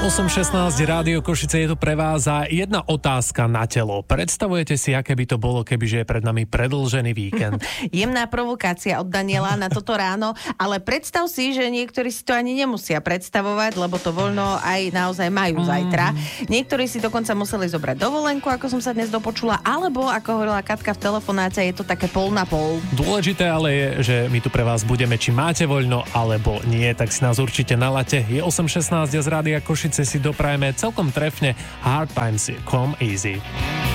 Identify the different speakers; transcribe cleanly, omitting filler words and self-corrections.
Speaker 1: 8.16 Rádio Košice, je to pre vás a jedna otázka na telo. Predstavujete si, aké by to bolo, kebyže je pred nami predĺžený víkend?
Speaker 2: Jemná provokácia od Daniela na toto ráno, ale predstav si, že niektorí si to ani nemusia predstavovať, lebo to voľno aj naozaj majú zajtra. Niektorí si dokonca museli zobrať dovolenku, ako som sa dnes dopočula, alebo, ako hovorila Katka v telefonáte, je to také pol na pol.
Speaker 1: Dôležité ale je, že my tu pre vás budeme, či máte voľno, alebo nie, tak si nás určite nalate. Je 8.16 z Rádia Košice, si doprajeme celkom trefne Hard Times Come Easy.